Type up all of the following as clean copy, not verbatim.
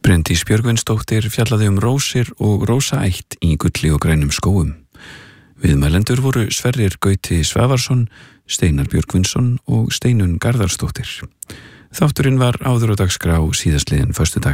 Bryndís Björgvinsdóttir fjallaði rósir og rósaætt í gulli og grænum skógum. Viðmælendur voru Sverrir Gauti Svavarsson, Steinar Björgvinsson og Steinunn Garðarsdóttir. Þátturinn var áður á dagskrá síðastliðinn föstudag.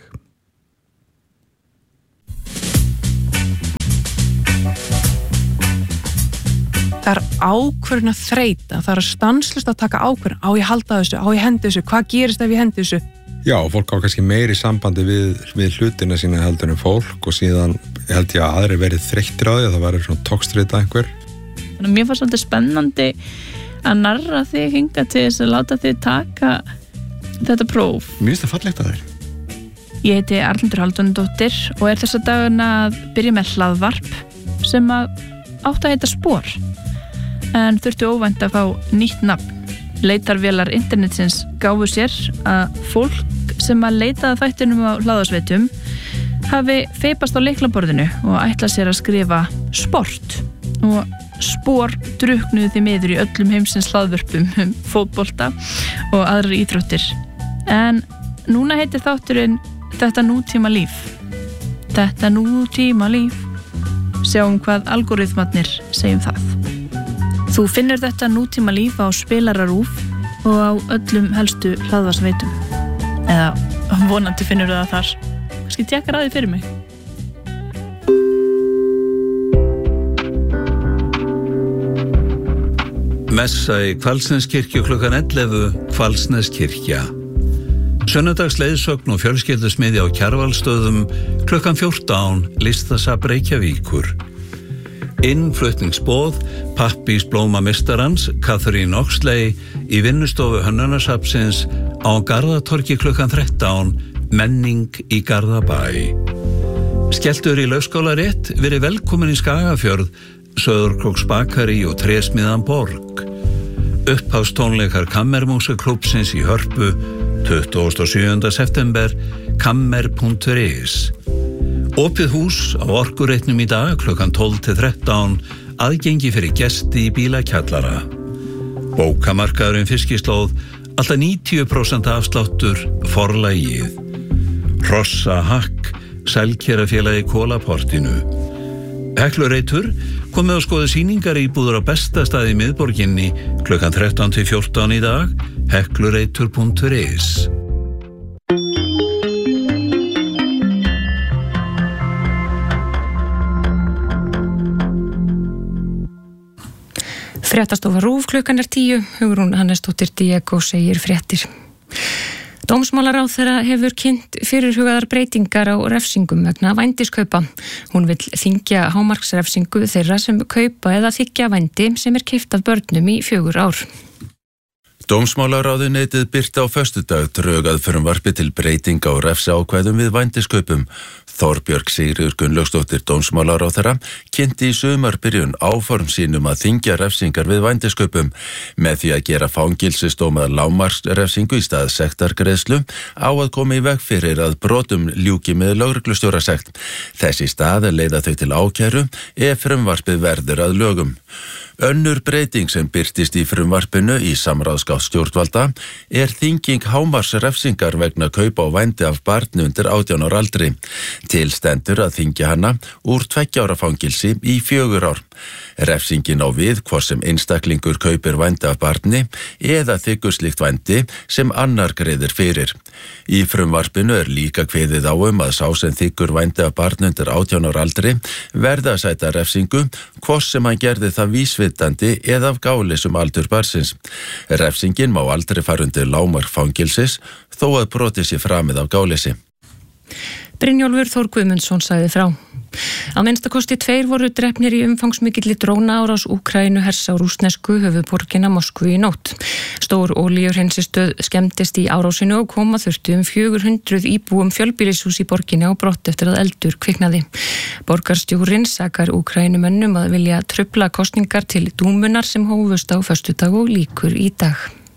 Það ákvörðun að þreyta, það stanslaust að taka ákvörðun. Á ég halda þessu, á ég hendi þessu, hvað gerist ef ég hendi þessu? Já, fólk á kannski meiri sambandi við hlutina sína heldur en fólk og síðan held ég að aðri verið þreyttir á því að það væri svona togstreita einhver. Þannig að mér fannst svolítið spennandi að narra þig hingað til þess að láta þig taka þetta próf. Mér finnst það fallegt að þér. Ég heiti Arnhildur Halldórsdóttir og þessa dagana að byrja með hlaðvarp sem átti að heita Spor en þurfti óvænt að fá nýtt nafn. Leitarvélar internetsins gáfu sér að fólk sem að leitaði þættinum á hlaðarsveitum hafi feipast á lyklaborðinu og ætla sér að skrifa sport og spor druknuðu því miður í öllum heimsins hlaðvörpum fótbolta og aðrar íþróttir. En núna heitir þátturinn Þetta nútíma líf. Þetta nútíma líf. Sjáum hvað algoritmarnir segjum það. Þú finnur Þetta nútíma líf á Spilararúf og á öllum helstu hlaðvarsveitum. Eða vonandi finnur það þar. Kannski tjekkar að því fyrir mig. Messa í Hvalsneskirkju klukkan 11, Hvalsneskirkja. Sunnudagsleiðsögn og fjölskyldusmiðja á Kjarvalsstöðum klukkan 14, Listasafn Reykjavíkur. Innflutningsboð Pappísblómamestarans Katrín Oxley í vinnustofu Hönnunarssafnsins á Garðatorgi klukkan 13, menning í Garðabæ. Skelltur í Laugskólarétt, verið velkomin í Skagafjörð, Söðurkróks bakari og Trésmiðan Borg. Upphafstónleikar Kammermúsíkklúbbsins í Hörpu 27. september, kammer.is. Opið hús á Orkureitnum í dag klukkan 12 til 13, aðgengi fyrir gesti í bílakjallara. Bókamarkaðurinn Fiskislóð, alltaf 90% afsláttur, Forlagið. Hrossa Hakk, Sælkerafélagi Kólaportinu. Heklureitur, komið að skoða sýningar íbúður á besta staði í miðborginni klukkan 13 til 14 í dag, heklureitur.is. Fréttastofa RÚV klukkan 10, Hugrún Hannesdóttir Diego segir fréttir. Dómsmálaráðherra hefur kynnt fyrirhugaðar breytingar á refsingum vegna vændiskaupa. Hún vill þyngja hámarksrefsingu þeirra sem kaupa eða þiggja vændi sem keypt af börnum í 4 ár. Dómsmálaráðuneytið birti á föstudag drög að frumvarpi til breytinga á refsiákvæðum við vændiskaupum. Þorbjörg Sigríður Gunnlaugsdóttir dómsmálaráðherra kynnti í sumarbyrjun áform sínum að þyngja refsingar við vændiskaupum með því að gera fangelsisdóma lágmarksrefsingu í stað sektargreiðslu á að koma í veg fyrir að brotum ljúki með lögreglustjórasekt. Þess í stað leiða þau til ákæru ef frumvarpið verður að lögum. Önnur breyting sem birtist í frumvarpinu í samráðsgátt stjórnvalda þynging hámarksrefsingar vegna kaupa á vændi af barni undir 18 ára aldri. Til stendur að þyngja hana úr 2 ára fangelsi í 4 ár. Refsingin á við hvort sem einstaklingur kaupir vændi af barni eða þiggur slíkt vændi sem annar greiðir fyrir. Í frumvarpinu líka kveðið á að sá sem þiggur vændi af barni undir 18 ára aldri verði að sæta refsingu hvort sem hann gerði það vísvitandi eða af gáleysum aldur barnsins. Refsingin má aldrei fara undir lágmark fangelsis þó að brotið sé framið af gáleysi. Brynjólfur Þór Guðmundsson sagði frá. Að minnstakosti 2 voru drepnir í umfangsmikilli drónaárás Úkraínu hers á rússnesku höfuðborgina Moskvu í nótt. Stór olíuhreinsistöð skemmdist í árásinu og koma þurfti 400 íbúum fjölbýlishús í borginni á brott eftir að eldur kviknaði. Borgarstjórinn sakar Úkraínumönnum að vilja trufla kosningar til dúmunar sem hófust á föstudag og líkur í dag.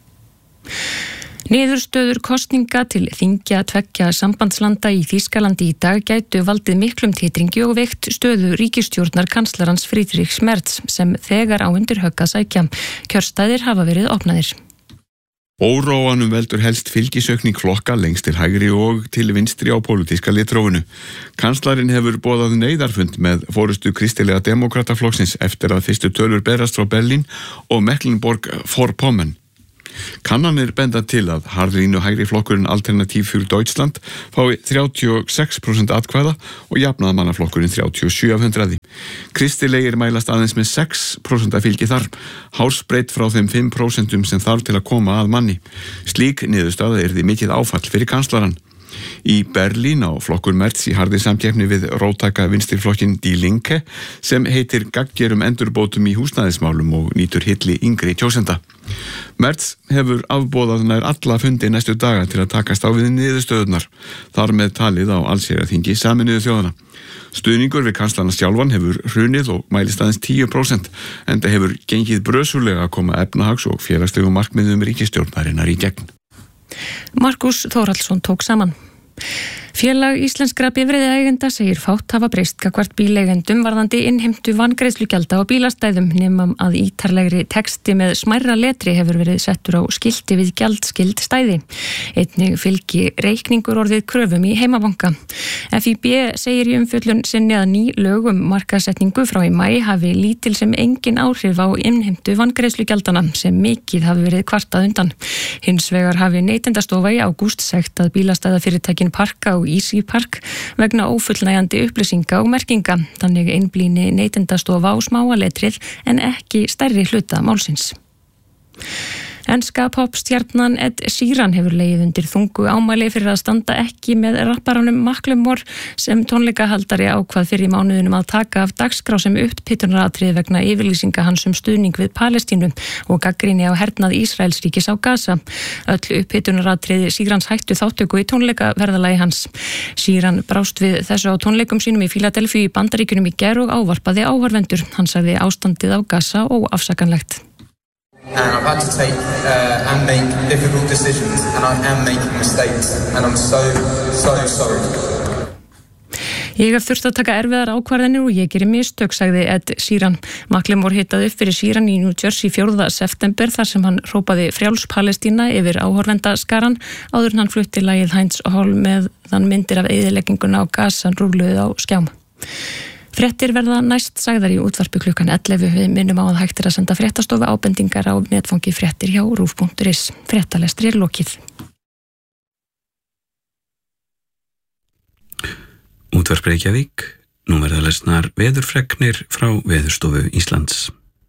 Niðurstöður kosninga til þingja 2 sambandslanda í Þýskalandi í dag gætu valdið miklum titringi og veikt stöðu ríkisstjórnar kanslarans Friedrichs Merz sem þegar á undir högg að sækja. Kjörstaðir hafa verið opnaðir. Óróanum veldur helst fylgisaukning flokka lengst til hægri og til vinstri á pólitíska litrófinu. Kanslarinn hefur boðað neyðarfund með forystu kristilega demokrataflokksins eftir að fyrstu tölur berast frá Berlín og Mecklenburg-Vorpommern. Kannanir benda til að harðlínu hægri flokkurinn Alternativ für Deutschland fái 36% atkvæða og jafnaðarmannaflokkurinn 37%. Kristilegir mælast aðeins með 6% fylgi þar, hársbreytt frá þeim 5% sem þarf til að koma að manni. Slík niðurstaða yrði mikið áfall fyrir kanslarann. Í Berlín á flokkur Merz í harðri samkeppni við róttæka vinstriflokkin Die Linke sem heitir gagngerum endurbótum í húsnæðismálum og nýtur hylli yngri kjósenda. Merz hefur afboðað nær alla fundi næstu daga til að takast á við niðurstöðurnar, þar með talið á allsherjarþingi Sameinuðu þjóðanna. Stuðningur við kanslarana sjálfan hefur hrunið og mælist aðeins 10%, enda hefur gengið brösulega að koma efnahags- og félagslegum markmiðum ríkisstjórnarinnar í gegn. Markus Þórhallsson tók saman. Félag íslenskra bifreiðaeigenda segir fátt hafa breyst gagnvart bíleigendum varðandi innheimtu vangreiðslugjalda á bílastæðum nema að ítarlegri texti með smærra letri hefur verið settur á skilti við gjaldskyld stæði. Einnig fylgi reikningur orðið kröfum í heimabanka. FIB segir í umfjöllun sinni að ný lög markaðssetningu frá í maí hafi lítil sem engin áhrif á innheimtu vangreiðslugjaldana sem mikið hafi verið kvartað undan. Hins vegar hafi Neytendastofa í ágúst sagt að bílastæðafyrirtækin Parka og Easy Park vegna ófullnægjandi upplýsinga og merkinga, þannig einblíni Neytendastofa á smáaletrið en ekki stærri hluta málsins. Enska popstjarnan Ed Sheeran hefur legið undir þungu ámæli fyrir að standa ekki með rapparanum Macklemore sem tónleikahaldari ákvað fyrir mánuðinum að taka af dagskrá sem upphitunaratriði vegna yfirlýsinga hans stuðning við Palestínu og gagnrýni á hernað Ísraelsríkis á Gaza. Öll upphitunaratriði Sheerans hættu þáttöku í tónleikaverðalagi hans. Sheeran brást við þessu á tónleikum sínum í Philadelphia í Bandaríkjunum í gær og ávarpaði áhorfendur. Hann sagði ástandið á Gaza óafsakanlegt. And I've had to take and make difficult decisions and I am making mistakes and I'm so sorry. Ég hef þurft að taka erfiðar ákvarðanir og ég gerir mistök, sagði Ed Sheeran. Macklemore hitaði upp fyrir Sheeran í New Jersey 4. september þar sem hann hrópaði frjáls Palestína yfir áhorfendaskaran áður en hann flutti lagið Heinz Hall með þann myndir af eyðilegginguna á Gaza rúluð á skjám. Fréttir verða næst sagðar í útvarpi klukkan 11. Við minnum á að hægt að senda fréttastofu ábendingar á netfangi fréttir hjá rúv.is. Fréttalestri lokið. Útvarp Reykjavík. Nú verða lesnar veðurfregnir frá Veðurstofu Íslands.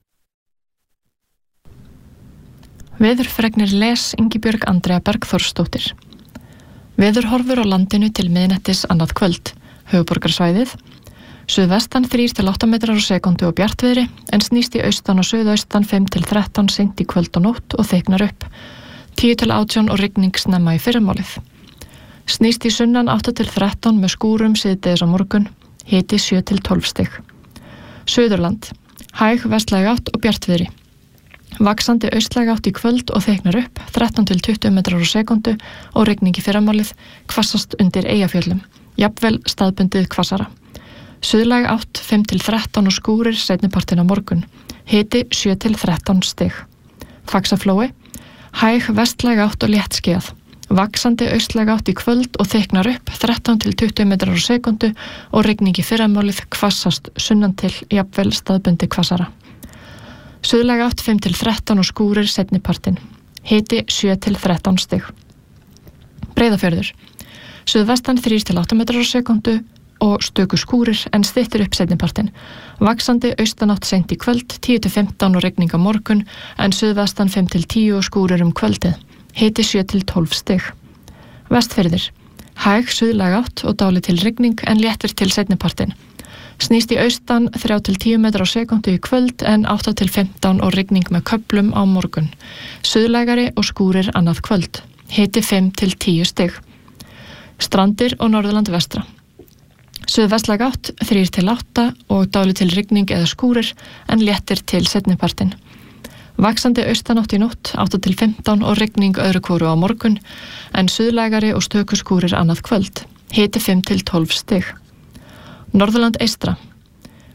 Veðurfregnir les Ingibjörg Andrea Bergþórsdóttir. Veðurhorfur á landinu til miðnættis annað kvöld. Höfuðborgarsvæðið. Suðvestan 3-8 metrar á sekundu og bjartviðri en snýst í austan og suðaustan 5-13 seint í kvöld og nótt og þyknar upp. 10-18 og rigning snemma í fyrramálið. Snýst í sunnan 8-13 með skúrum síðdegis á morgun, hiti 7-12 stig. Suðurland, hæg vestlæg átt og bjartviðri. Vaxandi austlæg átt í kvöld og þyknar upp 13-20 metrar á sekundu og rigning í fyrramálið, hvassast undir Eyjafjöllum, jafnvel staðbundið hvassara. Suðlæg átt 5-13 og skúrir seinnipartin á morgun, hiti 7-13 stig. Faxaflói, hæg vestlæg átt og léttskýjað. Vaxandi austlæg átt í kvöld og þyknar upp 13-20 metrar á sekundu og rigning í fyrramálið hvassast sunnan til jafnvel staðbundi hvassara. Suðlæg átt 5-13 og skúrir seinnipartin, hiti 7-13 stig. Breiðafjörður, suðvestan 3-8 metrar á sekundu og stöku skúrir en styttir upp seinnipartin. Vaxandi austanátt seint í kvöld, 10-15 og rigning á morgun en suðvestan 5-10 og skúrir kvöldið. Hiti 7-12 stig. Vestfirðir. Hæg suðlæg átt og dálítil rigning en léttir til seinnipartin. Snýst í austan 3-10 metrar á sekundu í kvöld en 8-15 og rigning með köflum á morgun. Suðlægari og skúrir annað kvöld. Hiti 5-10 stig. Strandir og Norðurland vestra. Suðvestlæg átt 3-8 og dálítil rigning eða skúrir en léttir til seinnipartin. Vaxandi austanátt í nótt 8-15 og rigning öðru hvoru á morgun en suðlægari og stöku skúrir annað kvöld. Hiti 5-12 stig. Norðurland eystra.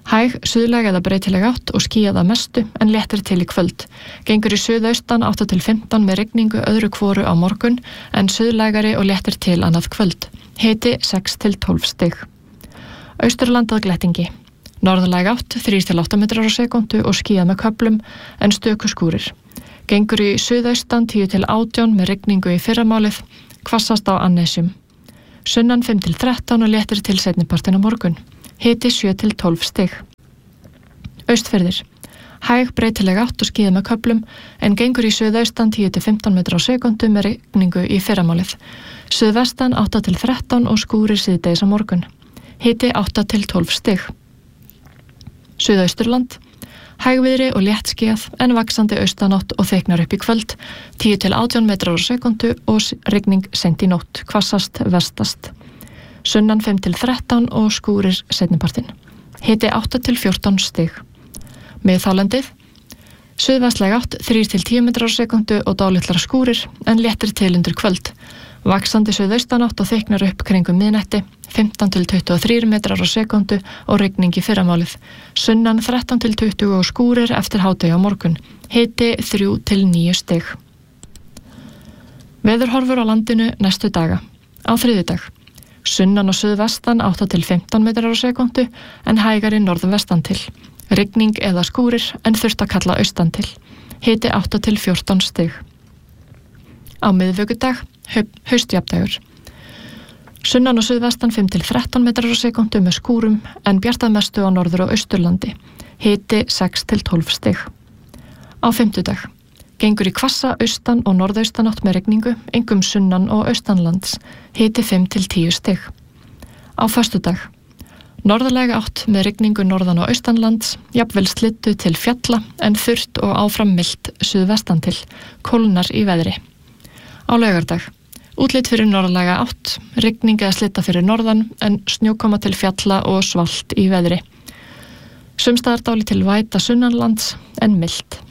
Hæg, suðlæg eða breytileg átt og skýjað að mestu en léttir til í kvöld. Gengur í suðaustan 8-15 með rigningu öðru hvoru á morgun en suðlægari og léttir til annað kvöld. Hiti 6-12 stig. Austurland að glettingi. Norðlæg átt 3-8 metrar á sekundu og skýjað með köflum en stöku skúrir. Gengur í suðaustan 10-18 með rigningu í fyrramálið, hvassast á Annesjum. Sunnan 5-13 og léttir til seinnipartin á morgun. Hiti 7-12 stig. Austfirðir. Hæg breytileg átt og skýjað með köflum en gengur í suðaustan 10-15 metrar á sekundu með rigningu í fyrramálið. Suðvestan 8-13 og skúrir síðdegis á morgun. Hiti 8-12 stig. Suðausturland. Hægviðri og létt skýjað en vaxandi austanátt og þyknar upp í kvöld 10-18 metrar á sekundu og rigning seint í nótt, hvassast vestast. Sunnan 5-13 og skúrir seinnipartin. Hiti 8-14 stig. Miðhálendið. Suðvestlæg átt 3-10 metrar á sekundu og dálitlar skúrir en léttir til undir kvöld. Vaxandi suðaustanátt og þyknar upp kringum miðnætti 15-23 metrar á sekundu og rigning í fyrramálið. Sunnan 13-20 og skúrir eftir hádegi á morgun. Hiti 3-9 stig. Veðurhorfur á landinu næstu daga. Á þriðjudag. Sunnan og suðvestan 8-15 metrar á sekundu en hægari norðvestan til. Rigning eða skúrir en þurft að kalla austan til. Hiti 8-14 stig. Á miðvikudag, haustjafndægur. Sunnan og suðvestan 5-13 metrar á sekundu með skúrum en bjartað mestu á norður og austurlandi. Hiti 6-12 stig. Á fimmtudag. Gengur í hvassa austan og norðaustanátt með rigningu, einkum sunnan og austanlands. Hiti 5-10 stig. Á föstudag. Norðarlega átt með rigningu norðan og austanlands, jafnvel slittu til fjalla en þurrt og áfram milt suðvestan til, kólnar í veðri. Á laugardag. Útlit fyrir norðarlega átt, rigning eða slitta fyrir norðan en snjókoma til fjalla og svalt í veðri. Sumstaðar dálítil væta sunnanlands en milt.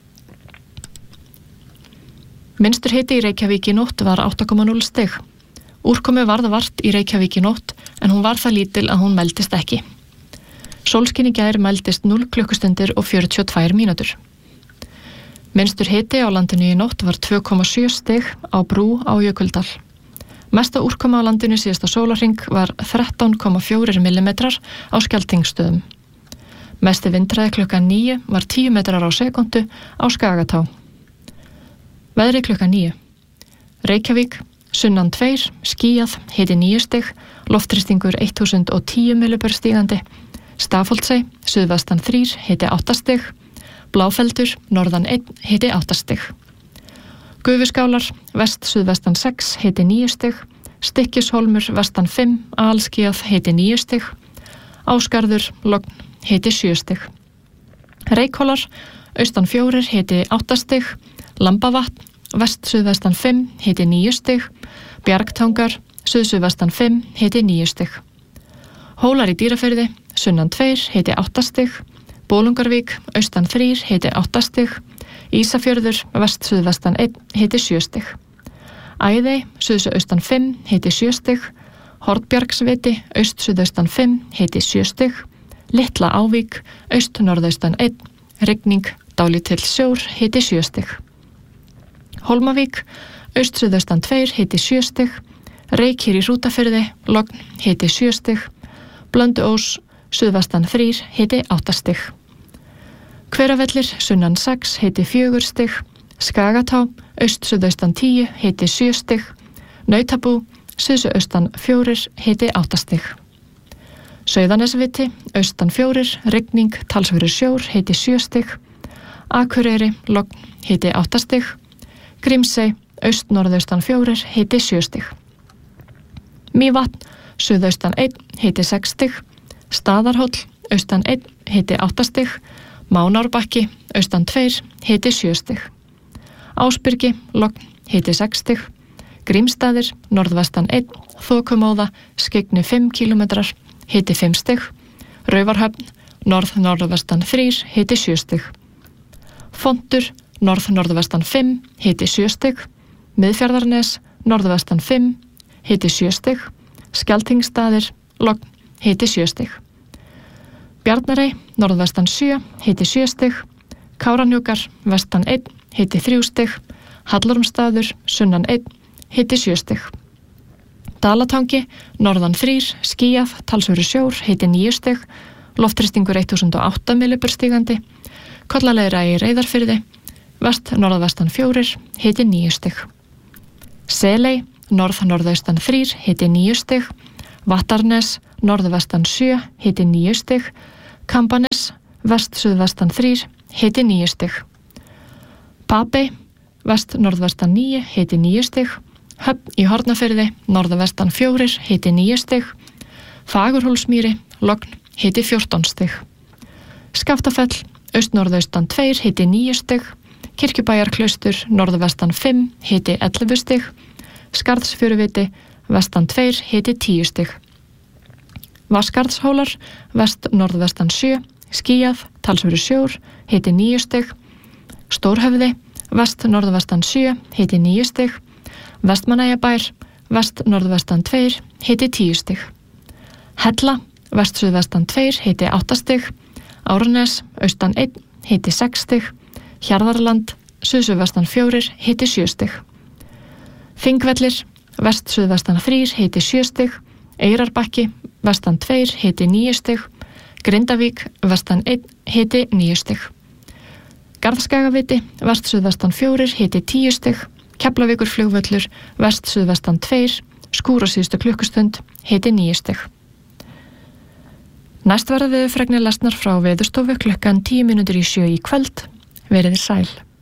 Minnstur hiti í Reykjavík í nótt var 8,0 stig. Úrkomu varð vart í Reykjavík í nótt en hún var það lítil að hún mældist ekki. Sólskin í gær mældist 0 klukkustundir og 42 mínútur. Minnstur hiti á landinu í nótt var 2,7 stig á Brú á Jökuldal. Mesta úrkoma á landinu síðasta sólarhring var 13,4 millimetrar á Skjaltingstöðum. Mesti vindhraði klukkan 9 var 10 metrar á sekundu á Skagatá. Veðri klukkan 9. Reykjavík, sunnan 2, skýjað, hiti 9 stig, loftþrýstingur 1010 millibör stígandi. Stafholtsey, suðvestan 3, hiti 8 stig. Bláfeldur, norðan 1, hiti 8 stig. Gufuskálar, vest suðvestan 6, hiti 9 stig. Stykkishólmur, vestan 5, alskýjað, hiti 9 stig. Ásgarður, logn, hiti 7 stig. Reykhólar, austan 4, hiti 8 stig. Lambavatn, vest suðvestan 5, hiti 9 stig. Bjargtangar, suðvestan 5, hiti 9 stig. Hólar í Dýrafirði, sunnan 2, hiti 8 stig. Bolungarvík, austan 3, hiti 8 stig. Ísafjörður, vest suðvestan 1, hiti 7 stig. Æðey, suðaustan 5, hiti 7 stig. Hornbjargsviti, aust suðaustan 5, hiti 7 stig. Litla Ávík, aust norðaustan 1, rigning, dálítill sjór, hiti 7 stig. Hólmavík, aust suðaustan 2, hiti 7 stig. Reykir í Hrútafirði, logn, hiti 7 stig. Blönduós, suðvestan 3, hiti 8 stig. Hveravellir, sunnan 6, hiti 4 stig. Skagatá, aust suðaustan 10, hiti 7 stig. Nautabú, suðaustan 4, hiti 8 stig. Sauðanesviti, austan 4, rigning, talsverður sjór, hiti 7 stig. Akureyri, logn, hiti 8 stig. Grímsey, aust-norðaustan 4, hiti 7 stig. Mývatn, suðaustan 1, hiti 6 stig. Staðarhóll, austan 1, hiti 8 stig. Mánárbakki, austan 2, hiti 7 stig. Ásbyrgi, logn, hiti 6 stig. Grímstaðir, norðvestan 1, þokumóða, skyggni 5 kilometrar, hiti 5 stig. Raufarhöfn, norðvestan 3, hiti 7 stig. Fontur, norðvestan 5, hiti 7 stig. Miðfjarðarnes, norðvestan 5, hiti 7 stig. Skjaltingsstaðir, logn, hiti 7 stig. Bjarnarey, norðvestan 7, hiti 7 stig. Kárahnjúkar, vestan 1, hiti 3 stig. Hallormsstaður, sunnan 1, hiti 7 stig. Dalatangi, norðan 3, skýjað, talsverður sjór, hiti 9 stig. Loftþrýstingur 1008 millibur stigandi. Kollaleira í Reyðarfirði, norðvestan 4, hiti 9 stig. Seley, norðaustan 3, hiti 9 stig. Vattarnes, norðvestan 7, hiti 9 stig. Kambanes, suðvestan 3, hiti 9 stig. Papey, norðvestan 9, hiti 9 stig. Höfn í Hornafirði, norðvestan 4, hiti 9 stig. Fagurhólsmýri, logn, hiti 14 stig. Skaftafell, norðaustan 2, hiti 9 stig. Kirkjubæjarklaustur, norðvestan 5, hiti 11 stig. Skarðsfjöruviti, vestan 2, hiti 10 stig. Vatnskarðshólar, norðvestan 7, skýjað, talsverður sjór, hiti 9 stig. Stórhöfði, norðvestan 7, hiti 9 stig. Vestmannaeyjabær, norðvestan 2, hiti 10 stig. Hella, suðvestan 2, hiti 8 stig. Árnes, austan 1, hiti 6 stig. Hjarðarland, suðvestan 4, hiti 7 stig. Þingvellir, suðvestan 3, hiti 7 stig. Eyrarbakki, vestan 2, hiti 9 stig. Grindavík, vestan 1, hiti 9 stig. Garðskagaviti, suðvestan 4, hiti 10 stig. Keflavíkurflugvöllur, suðvestan 2, skúr á síðustu klukkustund, hiti 9 stig. Næst verða veðurfregnir lesnar frá Veðurstofu klukkan 7:10 í kvöld. Verið sæl.